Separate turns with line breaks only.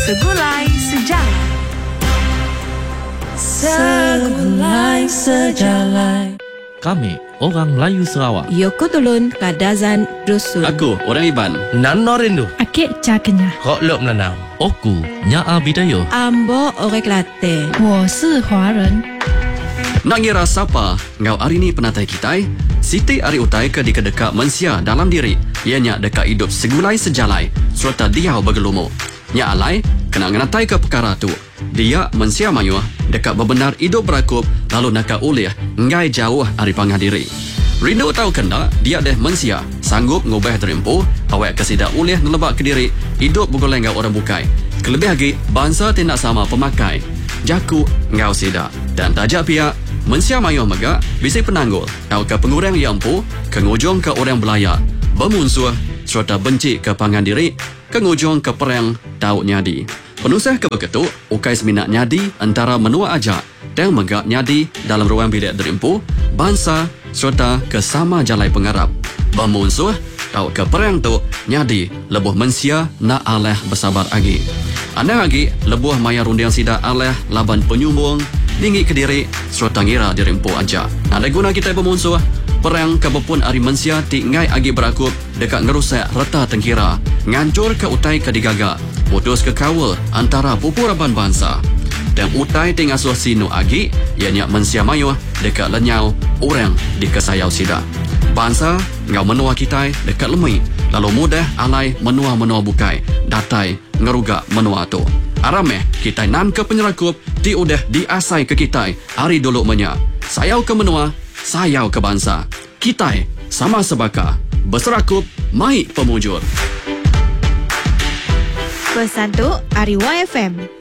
Segulai Sejarah.
Segulai Sejarah.
Kami, orang Melayu Sarawak.
Yoko Dolun Kadazan Dusun.
Aku, orang Iban.
Nano Rindu.
Akik Cakenya.
Kok Lop Nanau.
Oku, Nyaa Bidayuh.
Ambo Orek Latte.
我是华人。
Nak ngira siapa ngau hari ni penatai kita? Siti hari utai ke dekat mensia dalam diri. Ianya dekat hidup segulai sejalai serta dia bergelumu. Nya alai kena nganatai ke perkara tu. Dia mensia mayuh dekat bebenar hidup berakup lalu nak ulih ngai jauh hari pangah diri. Rindu tahu kena dia deh mensia sanggup ngubah terimpu awak kesida ulih nelebak ke diri hidup bergoleng ngau orang bukai. Kelebih lagi bangsa tidak sama pemakai. Jaku ngau sida dan tajak pihak mensia mayuh megak bisa penanggul kau ke pengurang yang empu ke ngujung ke orang belayak bermunsuh serta benci ke pangan diri ke ngujung ke perang tahu nyadi penusah ke begitu ukai seminat nyadi antara menua ajak dan megak nyadi dalam ruang bilik derimpu bangsa serta ke sama jalai pengarap bermunsuh kau ke perang tu nyadi lebuh mensia nak aleh bersabar lagi anda lagi lebuh maya rundiang sida aleh laban penyumbung tinggi ke diri serta ngira dirimpu aja. Ada guna kita bermusuh perang kebepun ari mensia tingai agi berakup dekat ngerusak reta tengkira ngancur ke utai ke digaga putus ke kawal antara pupuraban bangsa dan utai tingasuh sinu agi ianya mensia mayuh dekat lenyau orang di kesayau sida bangsa ngau menua kita dekat lemai lalu mudah alai menua bukai datai ngeruga menua tu arameh kita nan ke penyerakup ti udah diasai ke kita hari dulu menya sayau ke menua sayau ke bangsa kita sama sebaka berserakup mai pemujur
Pesan tu Ari YFM.